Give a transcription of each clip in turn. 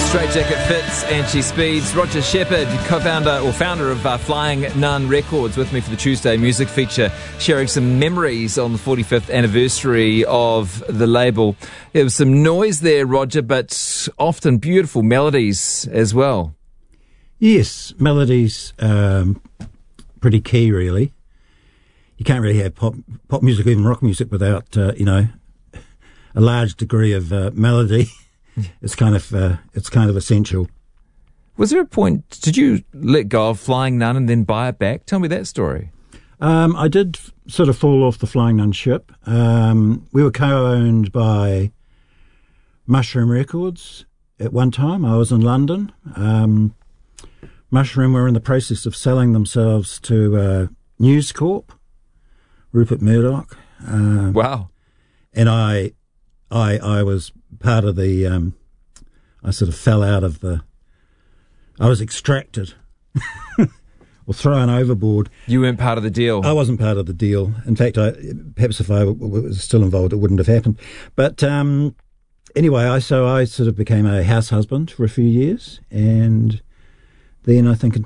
Straight Jacket Fits and She Speeds. Roger Shepherd, co-founder or founder of Flying Nun Records, with me for the Tuesday music feature, sharing some memories on the 45th anniversary of the label. There was some noise there, Roger, but often beautiful melodies as well. Yes, melodies, pretty key, really. You can't really have pop music, even rock music, without, a large degree of melody. It's kind of essential. Was there a point, did you let go of Flying Nun and then buy it back? Tell me that story. I did sort of fall off the Flying Nun ship. We were co-owned by Mushroom Records at one time. I was in London. Mushroom were in the process of selling themselves to News Corp, Rupert Murdoch. Wow. And I was part of the, I sort of fell out of I was extracted or thrown overboard. You weren't part of the deal? I wasn't part of the deal. In fact, perhaps if I was still involved, it wouldn't have happened. But anyway, I sort of became a house husband for a few years. And then I think in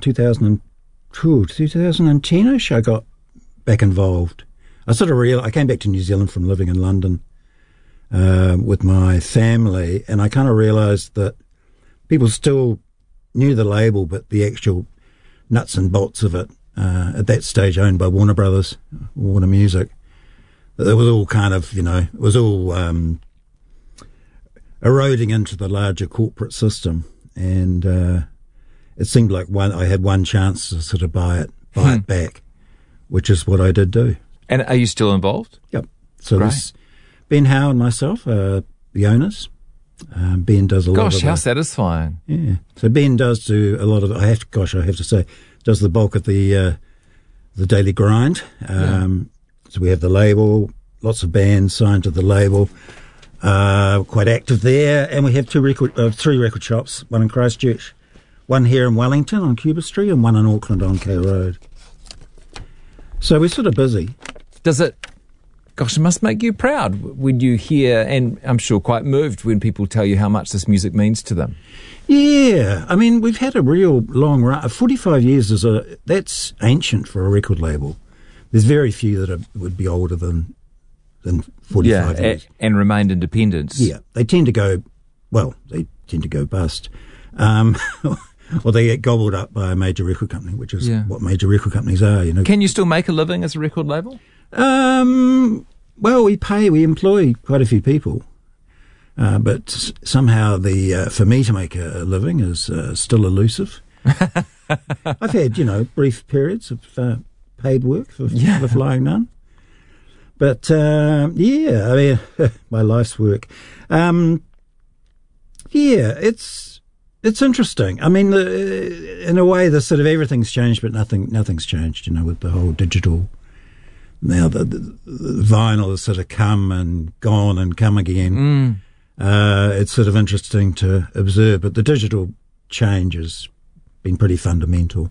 2010-ish, I got back involved. I came back to New Zealand from living in London with my family, and I kind of realised that people still knew the label, but the actual nuts and bolts of it, at that stage owned by Warner Brothers, Warner Music, it was all kind of, it was all eroding into the larger corporate system, and it seemed like I had one chance to sort of buy it back, which is what I did do. And are you still involved? Yep. So this Ben Howe and myself are the owners. Ben does a lot of Gosh, how satisfying. Yeah. So Ben does do a lot of, I have to say, does the bulk of the daily grind. So we have the label, lots of bands signed to the label, quite active there. And we have three record shops, one in Christchurch, one here in Wellington on Cuba Street, and one in Auckland on K Road. So we're sort of busy. Gosh, it must make you proud when you hear, and I'm sure quite moved when people tell you how much this music means to them. Yeah, I mean, we've had a real long run. 45 years that's ancient for a record label. There's very few that would be older than 45 years. And remained independent. Yeah, they tend to go bust. Or they get gobbled up by a major record company, which is what major record companies are, Can you still make a living as a record label? Well, we employ quite a few people, but somehow for me to make a living is still elusive. I've had, brief periods of paid work for Flying Nun, but I mean, my life's work. It's interesting. I mean, in a way, the sort of everything's changed, but nothing's changed. With the whole digital. Now the vinyl has sort of come and gone and come again. It's sort of interesting to observe, but the digital change has been pretty fundamental.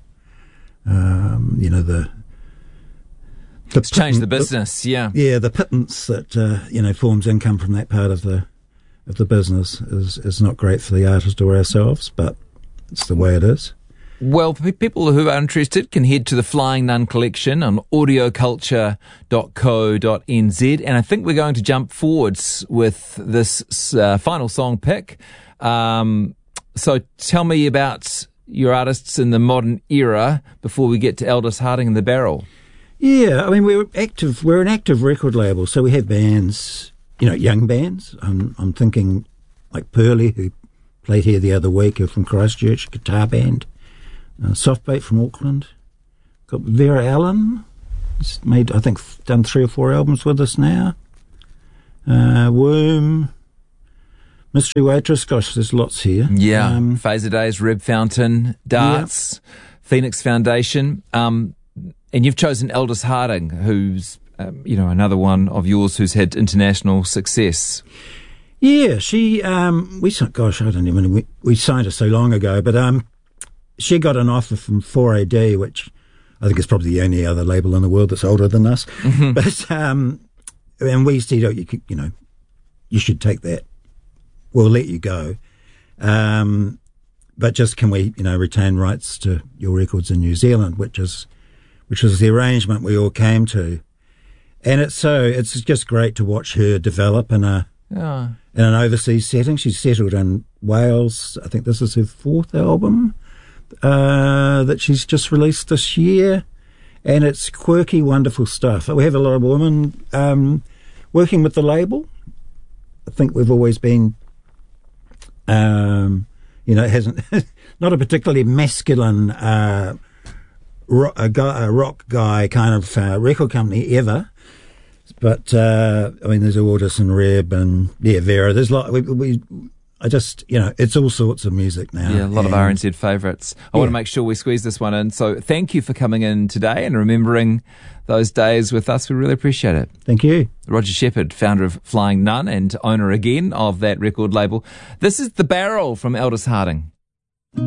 It's changed the business. The pittance that forms income from that part of the business is not great for the artist or ourselves, but it's the way it is. Well, for people who are interested can head to the Flying Nun collection on audioculture.co.nz, and I think we're going to jump forwards with this final song pick. So tell me about your artists in the modern era before we get to Aldous Harding and the Barrel. Yeah, I mean, we're an active record label, so we have bands, young bands. I'm thinking like Pearly, who played here the other week, are from Christchurch, guitar band. Softbait from Auckland. Got Vera Allen. He's done 3 or 4 albums with us now. Womb. Mystery Waitress. Gosh, there's lots here. Yeah. Phaser Days, Reb Fountain, Darts, Phoenix Foundation. And you've chosen Aldous Harding, who's, another one of yours who's had international success. Yeah, she, we signed her so long ago, but, she got an offer from 4AD, which I think is probably the only other label in the world that's older than us. Mm-hmm. But and we said, you should take that. We'll let you go. but just can we, retain rights to your records in New Zealand, which is the arrangement we all came to. And it's just great to watch her develop in an overseas setting. She's settled in Wales. I think this is her fourth album that she's just released this year. And it's quirky, wonderful stuff. We have a lot of women working with the label. I think we've always been, it hasn't, not a particularly masculine rock guy kind of record company ever. But, there's Aldous and Reb and, Vera. There's it's all sorts of music now. Yeah, a lot of RNZ favourites. I want to make sure we squeeze this one in. So thank you for coming in today and remembering those days with us. We really appreciate it. Thank you. Roger Shepherd, founder of Flying Nun and owner again of that record label. This is The Barrel from Aldous Harding.